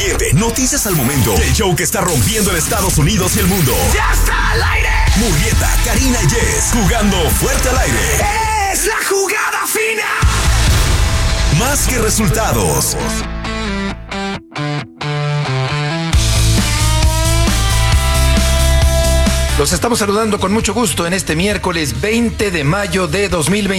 caliente, noticias al momento. El show que está rompiendo en Estados Unidos y el mundo. ¡Ya está al aire! Murrieta, Karina y Jess, jugando fuerte al aire. ¡Es la jugada fina! Más que resultados. Los estamos saludando con mucho gusto en este miércoles 20 de mayo de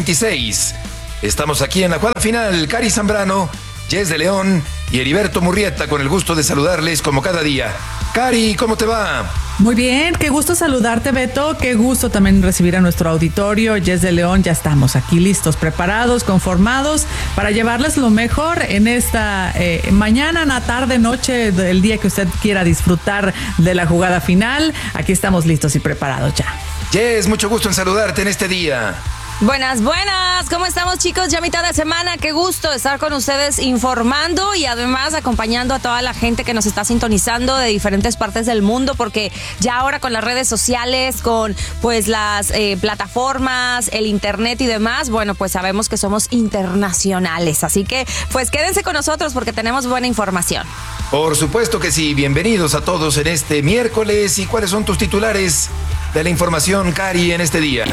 2026. Estamos aquí en la jugada final, Cari Zambrano, Jess de León y Heriberto Murrieta, con el gusto de saludarles como cada día. Cari, ¿cómo te va? Muy bien, qué gusto saludarte, Beto, qué gusto también recibir a nuestro auditorio. Jess de León, ya estamos aquí listos, preparados, conformados para llevarles lo mejor en esta mañana, tarde, noche, del día que usted quiera disfrutar de la jugada final. Aquí estamos listos y preparados ya. Jess, mucho gusto en saludarte en este día. Buenas, ¿cómo estamos, chicos? Ya mitad de semana, qué gusto estar con ustedes informando y además acompañando a toda la gente que nos está sintonizando de diferentes partes del mundo, porque ya ahora con las redes sociales, con pues las plataformas, el internet y demás, bueno, pues sabemos que somos internacionales, así que pues quédense con nosotros porque tenemos buena información. Por supuesto que sí, bienvenidos a todos en este miércoles. ¿Y cuáles son tus titulares de la información, Cari, en este día?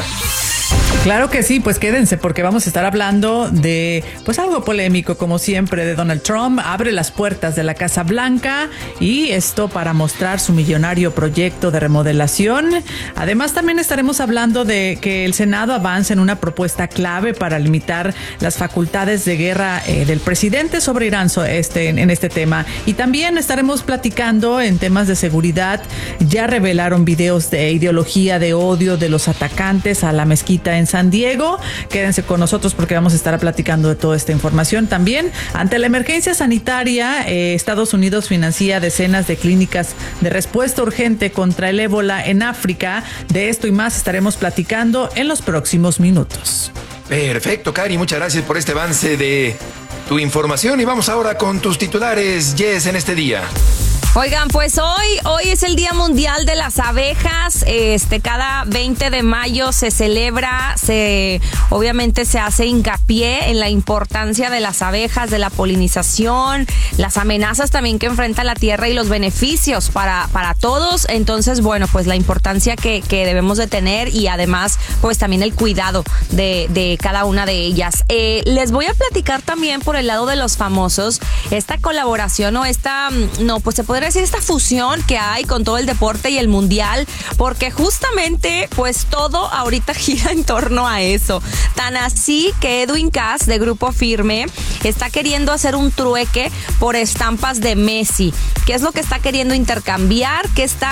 Claro que sí, pues quédense porque vamos a estar hablando de pues algo polémico como siempre de Donald Trump. Abre las puertas de la Casa Blanca y esto para mostrar su millonario proyecto de remodelación. Además también estaremos hablando de que el Senado avanza en una propuesta clave para limitar las facultades de guerra del presidente sobre Irán en este tema. Y también estaremos platicando en temas de seguridad. Ya revelaron videos de ideología de odio de los atacantes a la mezquita en San Diego. Quédense con nosotros porque vamos a estar platicando de toda esta información. También, ante la emergencia sanitaria, Estados Unidos financia decenas de clínicas de respuesta urgente contra el ébola en África. De esto y más estaremos platicando en los próximos minutos. Perfecto, Cari, muchas gracias por este avance de tu información y vamos ahora con tus titulares, Jess, en este día. Oigan, pues hoy es el Día Mundial de las Abejas. Cada 20 de mayo se celebra, obviamente se hace hincapié en la importancia de las abejas, de la polinización, las amenazas también que enfrenta la tierra y los beneficios para todos. Entonces, bueno, pues la importancia que debemos de tener y además, pues también el cuidado de cada una de ellas. Les voy a platicar también por el lado de los famosos, esta colaboración pues se podría decir esta fusión que hay con todo el deporte y el mundial, porque justamente pues todo ahorita gira en torno a eso. Tan así que Edwin Cass de Grupo Firme está queriendo hacer un trueque por estampas de Messi. ¿Qué es lo que está queriendo intercambiar?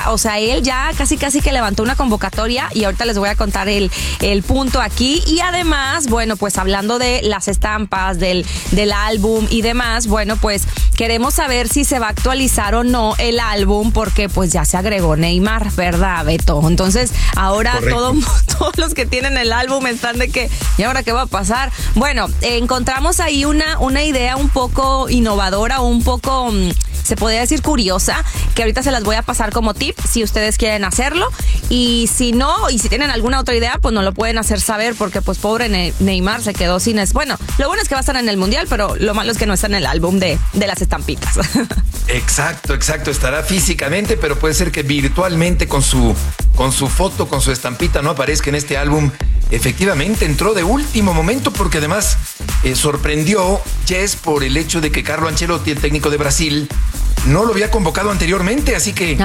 Él ya casi que levantó una convocatoria y ahorita les voy a contar el punto aquí. Y además, bueno, pues hablando de las estampas, del álbum y demás, bueno, pues queremos saber si se va a actualizar o no el álbum, porque pues ya se agregó Neymar, ¿verdad, Beto? Entonces ahora todos los que tienen el álbum están de que, ¿y ahora qué va a pasar? Bueno, encontramos ahí una idea un poco innovadora, un poco, se podría decir curiosa, que ahorita se las voy a pasar como tip si ustedes quieren hacerlo, y si no, y si tienen alguna otra idea, pues no lo pueden hacer saber, porque pues pobre Neymar se quedó sin bueno, lo bueno es que va a estar en el mundial, pero lo malo es que no está en el álbum de las estampitas. Exacto, estará físicamente, pero puede ser que virtualmente con su foto, con su estampita no aparezca en este álbum. Efectivamente entró de último momento porque además sorprendió Jess por el hecho de que Carlo Ancelotti, el técnico de Brasil, no lo había convocado anteriormente, así que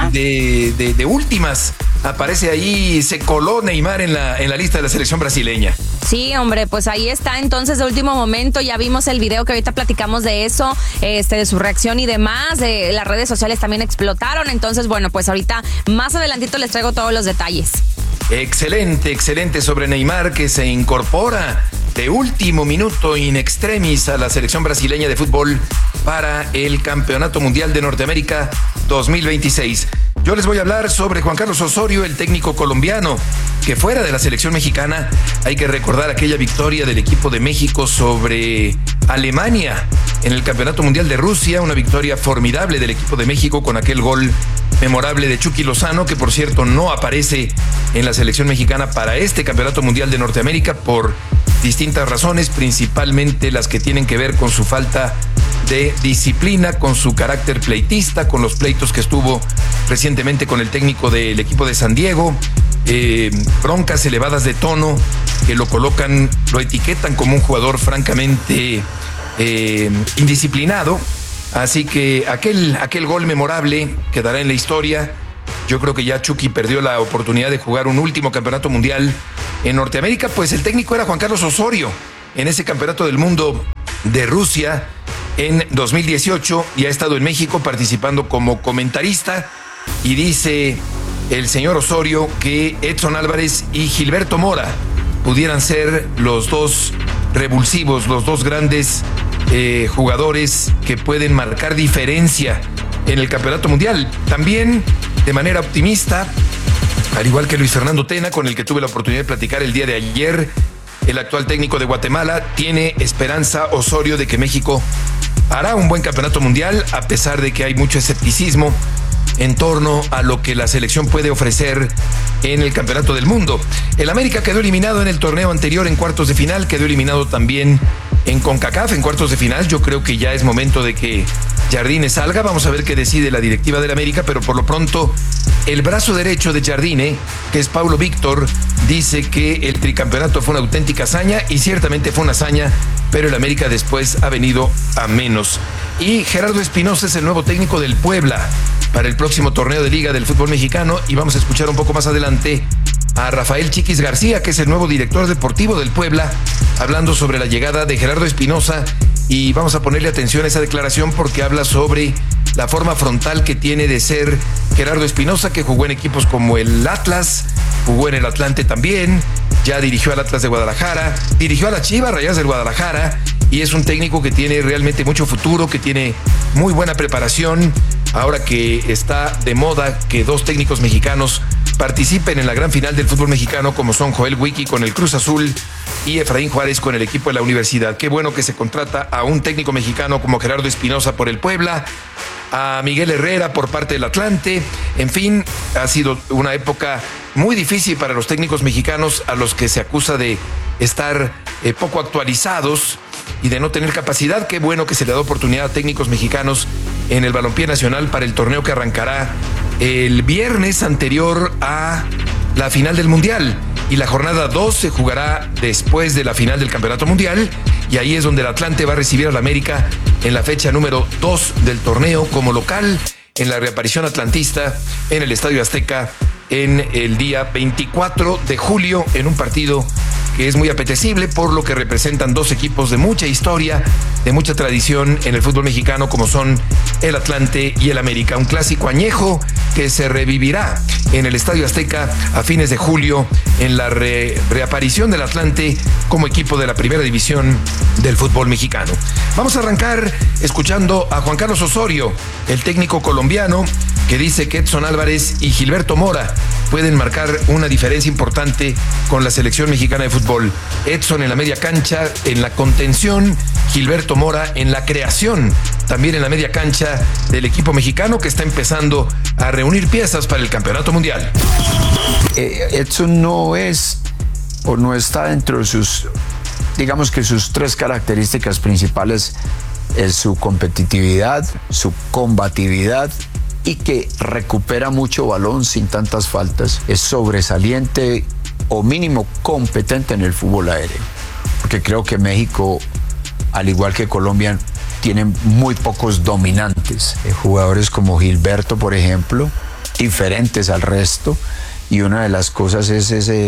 de últimas aparece ahí, se coló Neymar en la lista de la selección brasileña. Sí, hombre, pues ahí está entonces de último momento. Ya vimos el video que ahorita platicamos de eso, de su reacción y demás. Las redes sociales también explotaron. Entonces, bueno, pues ahorita más adelantito les traigo todos los detalles. Excelente sobre Neymar, que se incorpora de último minuto in extremis a la selección brasileña de fútbol para el Campeonato Mundial de Norteamérica 2026. Yo les voy a hablar sobre Juan Carlos Osorio, el técnico colombiano, que fuera de la selección mexicana hay que recordar aquella victoria del equipo de México sobre Alemania en el Campeonato Mundial de Rusia, una victoria formidable del equipo de México con aquel gol memorable de Chucky Lozano, que por cierto no aparece en la selección mexicana para este Campeonato Mundial de Norteamérica por distintas razones, principalmente las que tienen que ver con su falta de disciplina, con su carácter pleitista, con los pleitos que estuvo recientemente con el técnico del equipo de San Diego, broncas elevadas de tono que lo etiquetan como un jugador francamente indisciplinado. Así que aquel gol memorable quedará en la historia. Yo creo que ya Chucky perdió la oportunidad de jugar un último campeonato mundial en Norteamérica, pues el técnico era Juan Carlos Osorio en ese campeonato del mundo de Rusia en 2018 y ha estado en México participando como comentarista, y dice el señor Osorio que Edson Álvarez y Gilberto Mora pudieran ser los dos revulsivos, los dos grandes jugadores que pueden marcar diferencia en el campeonato mundial. También de manera optimista, al igual que Luis Fernando Tena, con el que tuve la oportunidad de platicar el día de ayer, el actual técnico de Guatemala, tiene esperanza Osorio de que México hará un buen campeonato mundial, a pesar de que hay mucho escepticismo en torno a lo que la selección puede ofrecer en el campeonato del mundo. El América quedó eliminado en el torneo anterior en cuartos de final, quedó eliminado también en CONCACAF en cuartos de final. Yo creo que ya es momento de que Jardine salga. Vamos a ver qué decide la directiva del América, pero por lo pronto el brazo derecho de Jardine, que es Paulo Víctor, dice que el tricampeonato fue una auténtica hazaña, y ciertamente fue una hazaña, pero el América después ha venido a menos. Y Gerardo Espinosa es el nuevo técnico del Puebla para el próximo torneo de Liga del Fútbol Mexicano, y vamos a escuchar un poco más adelante a Rafael Chiquis García, que es el nuevo director deportivo del Puebla, hablando sobre la llegada de Gerardo Espinosa, y vamos a ponerle atención a esa declaración porque habla sobre la forma frontal que tiene de ser Gerardo Espinosa, que jugó en equipos como el Atlas, jugó en el Atlante también, ya dirigió al Atlas de Guadalajara, dirigió a las Chivas Rayadas del Guadalajara, y es un técnico que tiene realmente mucho futuro, que tiene muy buena preparación. Ahora que está de moda que dos técnicos mexicanos participen en la gran final del fútbol mexicano, como son Joel Wiki con el Cruz Azul y Efraín Juárez con el equipo de la Universidad. Qué bueno que se contrata a un técnico mexicano como Gerardo Espinosa por el Puebla, a Miguel Herrera por parte del Atlante. En fin, ha sido una época muy difícil para los técnicos mexicanos, a los que se acusa de estar poco actualizados y de no tener capacidad. Qué bueno que se le da oportunidad a técnicos mexicanos en el balompié nacional para el torneo que arrancará el viernes anterior a la final del Mundial. Y la jornada 2 se jugará después de la final del Campeonato Mundial, y ahí es donde el Atlante va a recibir al América en la fecha número 2 del torneo como local, en la reaparición atlantista en el Estadio Azteca en el día 24 de julio, en un partido que es muy apetecible por lo que representan dos equipos de mucha historia, de mucha tradición en el fútbol mexicano, como son el Atlante y el América. Un clásico añejo que se revivirá en el Estadio Azteca a fines de julio en la reaparición del Atlante como equipo de la primera división del fútbol mexicano. Vamos a arrancar escuchando a Juan Carlos Osorio, el técnico colombiano, que dice que Edson Álvarez y Gilberto Mora pueden marcar una diferencia importante con la selección mexicana de fútbol. Edson en la media cancha, en la contención; Gilberto Mora en la creación, también en la media cancha del equipo mexicano, que está empezando a reunir piezas para el Campeonato Mundial. Edson no es o no está dentro de sus, digamos que sus tres características principales: es su competitividad, su combatividad y que recupera mucho balón sin tantas faltas. Es sobresaliente o mínimo competente en el fútbol aéreo, porque creo que México, al igual que Colombia, tiene muy pocos dominantes. Jugadores como Gilberto, por ejemplo, diferentes al resto, y una de las cosas es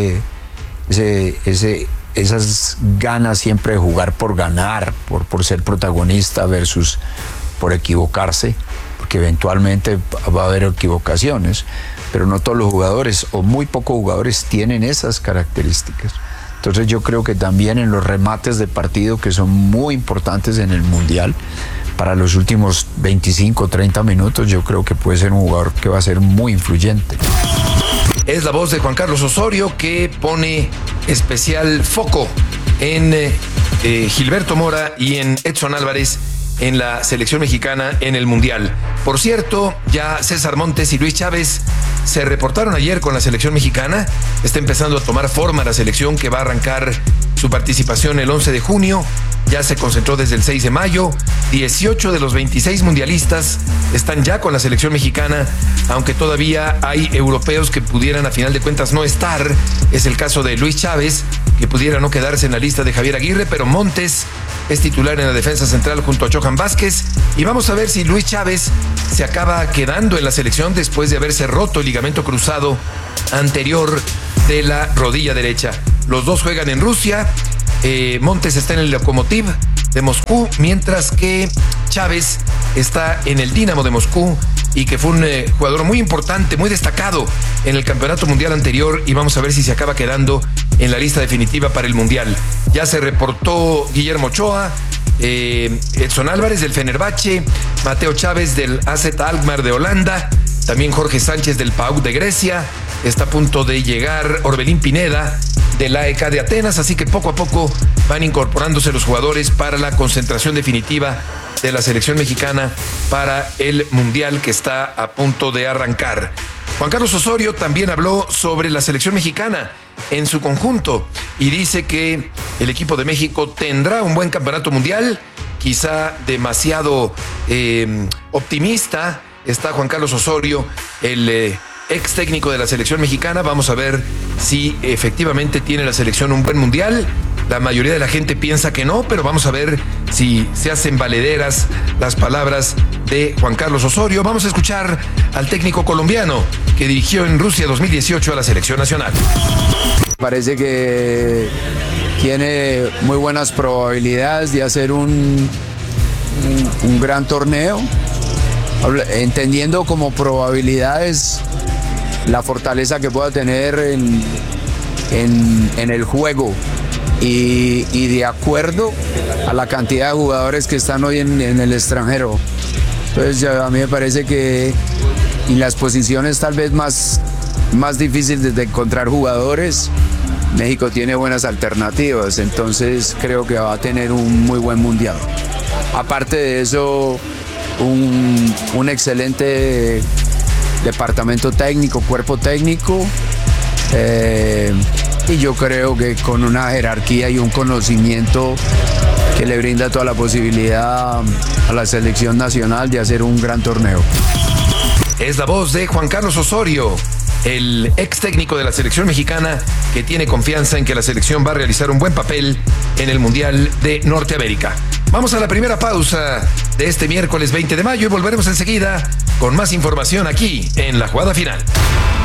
esas ganas siempre de jugar por ganar, por ser protagonista versus por equivocarse, porque eventualmente va a haber equivocaciones, pero no todos los jugadores o muy pocos jugadores tienen esas características. Entonces yo creo que también en los remates de partido, que son muy importantes en el Mundial, para los últimos 25, 30 minutos, yo creo que puede ser un jugador que va a ser muy influyente. Es la voz de Juan Carlos Osorio, que pone especial foco en Gilberto Mora y en Edson Álvarez en la selección mexicana en el Mundial. Por cierto, ya César Montes y Luis Chávez se reportaron ayer con la selección mexicana. Está empezando a tomar forma la selección, que va a arrancar su participación el 11 de junio ya se concentró desde el 6 de mayo. 18 de los 26 mundialistas están ya con la selección mexicana, aunque todavía hay europeos que pudieran a final de cuentas no estar. Es el caso de Luis Chávez, que pudiera no quedarse en la lista de Javier Aguirre, pero Montes es titular en la defensa central junto a Johan Vázquez. Y vamos a ver si Luis Chávez se acaba quedando en la selección después de haberse roto el ligamento cruzado anterior de la rodilla derecha. Los dos juegan en Rusia. Montes está en el Lokomotiv de Moscú, mientras que Chávez está en el Dinamo de Moscú, y que fue un jugador muy importante, muy destacado en el campeonato mundial anterior, y vamos a ver si se acaba quedando en la lista definitiva para el mundial. Ya se reportó Guillermo Ochoa, Edson Álvarez del Fenerbahce, Mateo Chávez del AZ Alkmaar de Holanda, también Jorge Sánchez del PAOK de Grecia, está a punto de llegar Orbelín Pineda del AEK de Atenas, así que poco a poco van incorporándose los jugadores para la concentración definitiva de la selección mexicana para el mundial que está a punto de arrancar. Juan Carlos Osorio también habló sobre la selección mexicana en su conjunto y dice que el equipo de México tendrá un buen campeonato mundial, quizá demasiado optimista está Juan Carlos Osorio, el ex técnico de la selección mexicana. Vamos a ver si efectivamente tiene la selección un buen mundial. La mayoría de la gente piensa que no, pero vamos a ver si se hacen valederas las palabras de Juan Carlos Osorio. Vamos a escuchar al técnico colombiano que dirigió en Rusia 2018 a la selección nacional. Parece que tiene muy buenas probabilidades de hacer un gran torneo, entendiendo como probabilidades la fortaleza que pueda tener en el juego y de acuerdo a la cantidad de jugadores que están hoy en el extranjero. Entonces a mí me parece que en las posiciones tal vez más difíciles de encontrar jugadores, México tiene buenas alternativas, entonces creo que va a tener un muy buen mundial. Aparte de eso, un excelente departamento técnico, cuerpo técnico, y yo creo que con una jerarquía y un conocimiento que le brinda toda la posibilidad a la selección nacional de hacer un gran torneo. Es la voz de Juan Carlos Osorio, el ex técnico de la selección mexicana, que tiene confianza en que la selección va a realizar un buen papel en el Mundial de Norteamérica. Vamos a la primera pausa de este miércoles 20 de mayo y volveremos enseguida con más información aquí en La Jugada Final.